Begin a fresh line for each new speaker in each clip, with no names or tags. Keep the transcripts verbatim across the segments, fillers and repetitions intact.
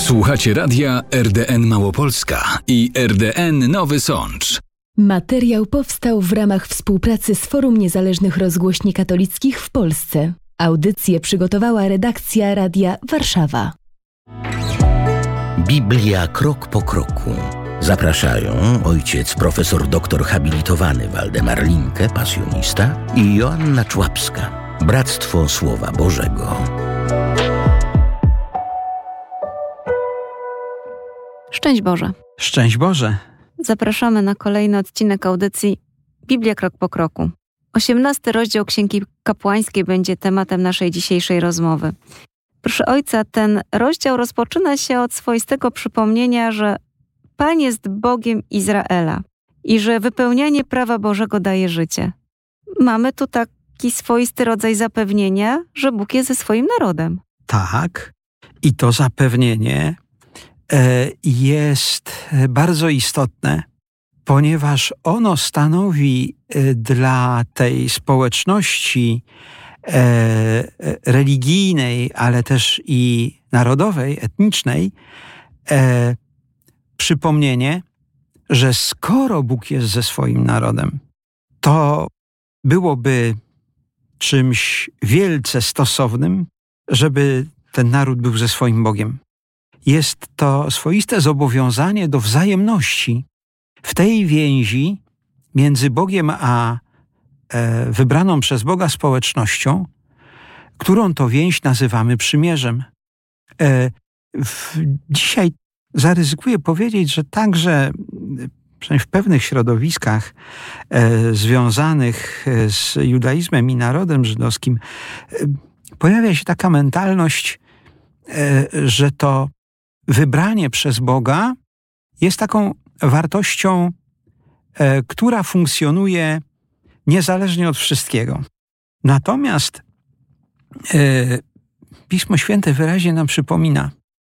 Słuchacie radia R D N Małopolska i R D N Nowy Sącz.
Materiał powstał w ramach współpracy z Forum Niezależnych Rozgłośni Katolickich w Polsce. Audycję przygotowała redakcja Radia Warszawa.
Biblia krok po kroku. Zapraszają ojciec profesor doktor habilitowany Waldemar Linke, pasjonista, i Joanna Człapska, Bractwo Słowa Bożego.
Szczęść Boże.
Szczęść Boże.
Zapraszamy na kolejny odcinek audycji Biblia krok po kroku. Osiemnasty rozdział Księgi Kapłańskiej będzie tematem naszej dzisiejszej rozmowy. Proszę ojca, ten rozdział rozpoczyna się od swoistego przypomnienia, że Pan jest Bogiem Izraela i że wypełnianie prawa Bożego daje życie. Mamy tu taki swoisty rodzaj zapewnienia, że Bóg jest ze swoim narodem.
Tak. I to zapewnienie e, jest bardzo istotne, ponieważ ono stanowi e, dla tej społeczności e, religijnej, ale też i narodowej, etnicznej, e, przypomnienie, że skoro Bóg jest ze swoim narodem, to byłoby czymś wielce stosownym, żeby ten naród był ze swoim Bogiem. Jest to swoiste zobowiązanie do wzajemności w tej więzi między Bogiem a e, wybraną przez Boga społecznością, którą to więź nazywamy przymierzem. E, w, dzisiaj zaryzykuję powiedzieć, że także przynajmniej w pewnych środowiskach e, związanych z judaizmem i narodem żydowskim e, pojawia się taka mentalność, e, że to wybranie przez Boga jest taką wartością, e, która funkcjonuje niezależnie od wszystkiego. Natomiast e, Pismo Święte wyraźnie nam przypomina,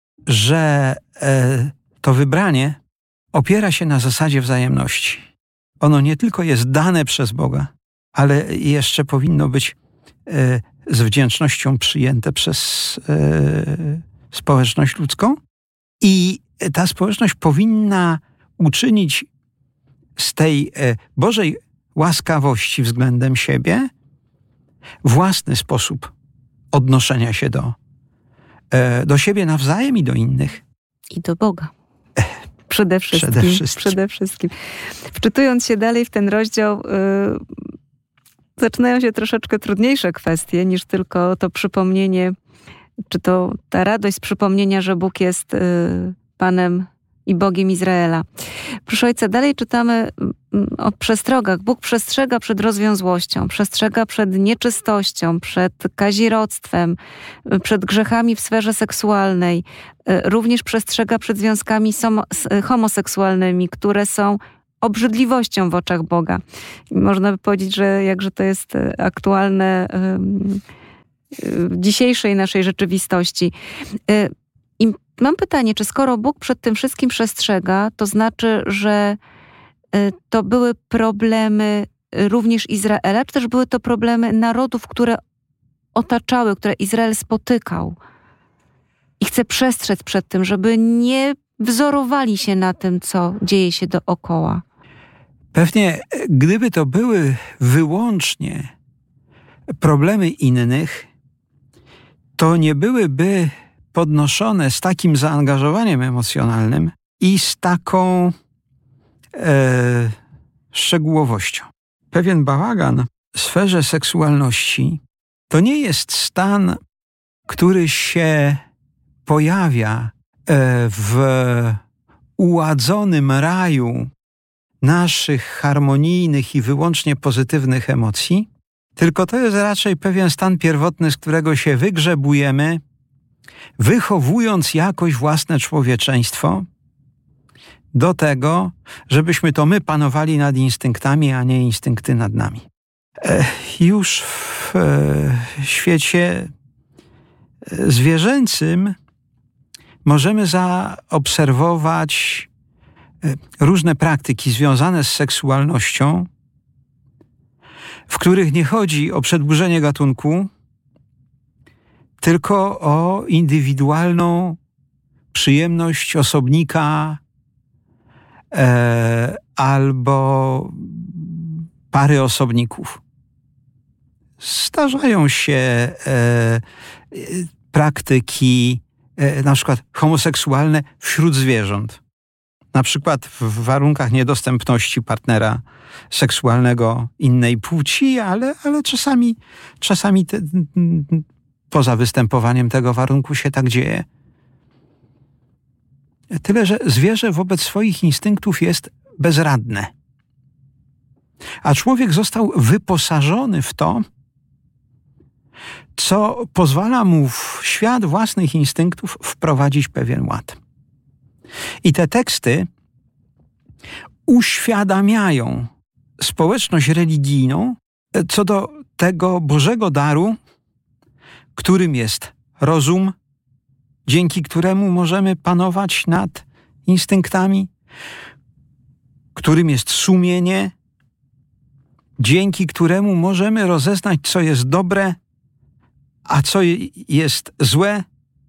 że e, to wybranie opiera się na zasadzie wzajemności. Ono nie tylko jest dane przez Boga, ale jeszcze powinno być e, z wdzięcznością przyjęte przez e, społeczność ludzką. I ta społeczność powinna uczynić z tej e, Bożej łaskawości względem siebie własny sposób odnoszenia się do do siebie nawzajem i do innych.
I do Boga. Przede wszystkim.
Przede wszystkim.
Przede wszystkim. Wczytując się dalej w ten rozdział, yy, zaczynają się troszeczkę trudniejsze kwestie niż tylko to przypomnienie, czy to ta radość z przypomnienia, że Bóg jest yy, Panem i Bogiem Izraela. Proszę ojca, dalej czytamy o przestrogach. Bóg przestrzega przed rozwiązłością, przestrzega przed nieczystością, przed kazirodztwem, przed grzechami w sferze seksualnej. Również przestrzega przed związkami homoseksualnymi, które są obrzydliwością w oczach Boga. I można by powiedzieć, że jakże to jest aktualne w dzisiejszej naszej rzeczywistości. I mam pytanie, czy skoro Bóg przed tym wszystkim przestrzega, to znaczy, że to były problemy również Izraela, czy też były to problemy narodów, które otaczały, które Izrael spotykał? I chce przestrzec przed tym, żeby nie wzorowali się na tym, co dzieje się dookoła.
Pewnie gdyby to były wyłącznie problemy innych, to nie byłyby podnoszone z takim zaangażowaniem emocjonalnym i z taką e, szczegółowością. Pewien bałagan w sferze seksualności to nie jest stan, który się pojawia e, w uładzonym raju naszych harmonijnych i wyłącznie pozytywnych emocji, tylko to jest raczej pewien stan pierwotny, z którego się wygrzebujemy, wychowując jakoś własne człowieczeństwo do tego, żebyśmy to my panowali nad instynktami, a nie instynkty nad nami. E, już w e, świecie zwierzęcym możemy zaobserwować e, różne praktyki związane z seksualnością, w których nie chodzi o przedłużenie gatunku, tylko o indywidualną przyjemność osobnika e, albo pary osobników. Zdarzają się e, praktyki e, na przykład homoseksualne wśród zwierząt. Na przykład w warunkach niedostępności partnera seksualnego innej płci, ale, ale czasami, czasami te, poza występowaniem tego warunku się tak dzieje. Tyle, że zwierzę wobec swoich instynktów jest bezradne. A człowiek został wyposażony w to, co pozwala mu w świat własnych instynktów wprowadzić pewien ład. I te teksty uświadamiają społeczność religijną co do tego Bożego daru, którym jest rozum, dzięki któremu możemy panować nad instynktami, którym jest sumienie, dzięki któremu możemy rozeznać, co jest dobre, a co jest złe,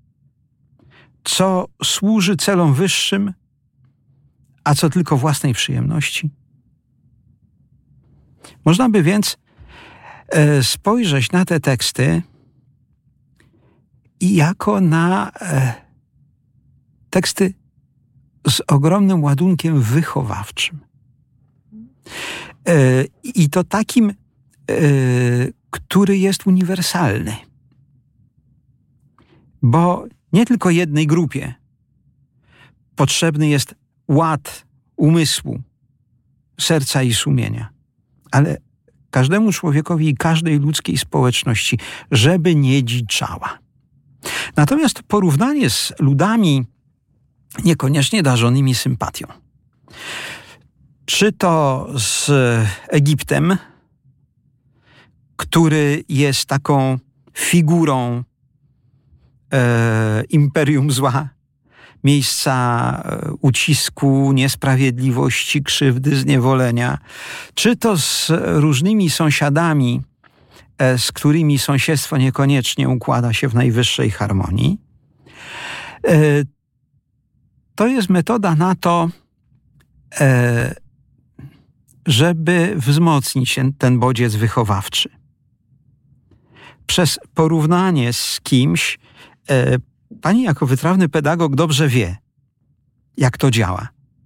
co służy celom wyższym, a co tylko własnej przyjemności. Można by więc e, spojrzeć na te teksty i jako na e, teksty z ogromnym ładunkiem wychowawczym. E, I to takim, e, który jest uniwersalny. Bo nie tylko jednej grupie potrzebny jest ład umysłu, serca i sumienia, ale każdemu człowiekowi i każdej ludzkiej społeczności, żeby nie dziczała. Natomiast porównanie z ludami niekoniecznie darzonymi sympatią, czy to z Egiptem, który jest taką figurą e, imperium zła, miejsca ucisku, niesprawiedliwości, krzywdy, zniewolenia, czy to z różnymi sąsiadami, z którymi sąsiedztwo niekoniecznie układa się w najwyższej harmonii. To jest metoda na to, żeby wzmocnić ten bodziec wychowawczy. Przez porównanie z kimś, pani jako wytrawny pedagog dobrze wie, jak to działa.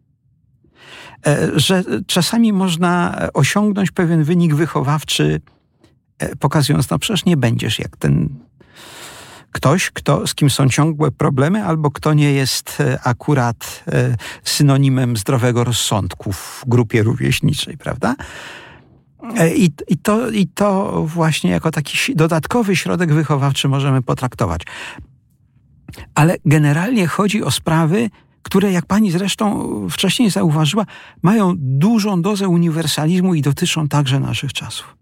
Że czasami można osiągnąć pewien wynik wychowawczy, pokazując, no przecież nie będziesz jak ten ktoś, kto, z kim są ciągłe problemy, albo kto nie jest akurat synonimem zdrowego rozsądku w grupie rówieśniczej, prawda? I, i, to, I to właśnie jako taki dodatkowy środek wychowawczy możemy potraktować. Ale generalnie chodzi o sprawy, które, jak pani zresztą wcześniej zauważyła, mają dużą dozę uniwersalizmu i dotyczą także naszych czasów.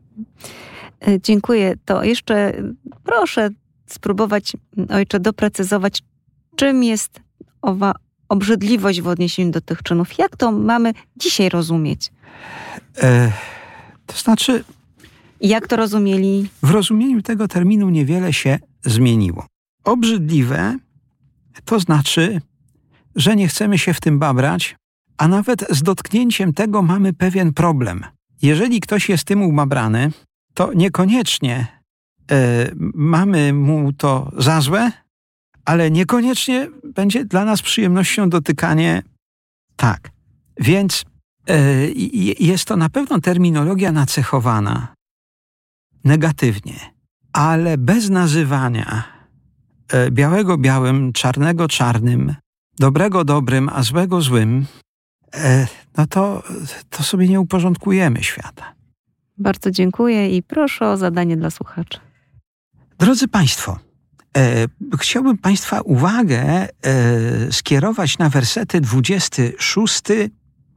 Dziękuję. To jeszcze proszę spróbować, ojcze, doprecyzować, czym jest owa obrzydliwość w odniesieniu do tych czynów. Jak to mamy dzisiaj rozumieć?
E, to znaczy...
Jak to rozumieli?
W rozumieniu tego terminu niewiele się zmieniło. Obrzydliwe to znaczy, że nie chcemy się w tym babrać, a nawet z dotknięciem tego mamy pewien problem. Jeżeli ktoś jest tym ubabrany, to niekoniecznie e, mamy mu to za złe, ale niekoniecznie będzie dla nas przyjemnością dotykanie tak. Więc e, jest to na pewno terminologia nacechowana negatywnie, ale bez nazywania e, białego białym, czarnego czarnym, dobrego dobrym, a złego złym, e, no to, to sobie nie uporządkujemy świata.
Bardzo dziękuję i proszę o zadanie dla słuchaczy.
Drodzy Państwo, e, chciałbym Państwa uwagę e, skierować na wersety dwudziesty szósty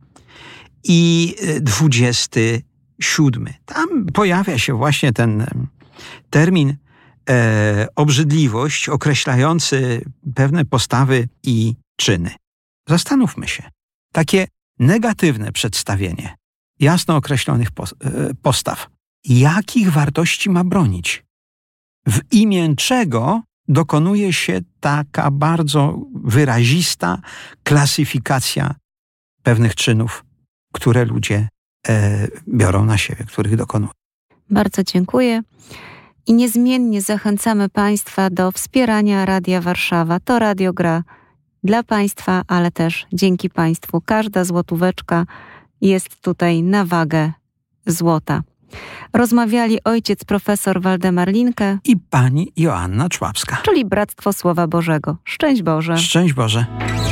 i dwudziesty siódmy. Tam pojawia się właśnie ten termin e, obrzydliwość określający pewne postawy i czyny. Zastanówmy się. Takie negatywne przedstawienie jasno określonych postaw. Jakich wartości ma bronić? W imię czego dokonuje się taka bardzo wyrazista klasyfikacja pewnych czynów, które ludzie e, biorą na siebie, których dokonują.
Bardzo dziękuję. I niezmiennie zachęcamy Państwa do wspierania Radia Warszawa. To radio gra dla Państwa, ale też dzięki Państwu. Każda złotóweczka jest tutaj na wagę złota. Rozmawiali ojciec profesor Waldemar Linke
i pani Joanna Człapska.
Czyli Bractwo Słowa Bożego. Szczęść Boże.
Szczęść Boże.